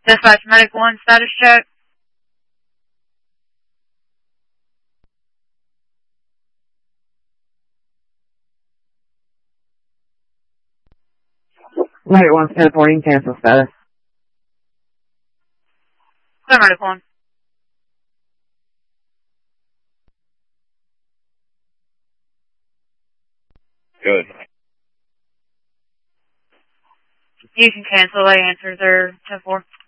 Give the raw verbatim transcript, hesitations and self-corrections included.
Dispatch Medic one, status check. Medic one, reporting cancel status. Clear Medic one. Good. You can cancel. I answered their ten four.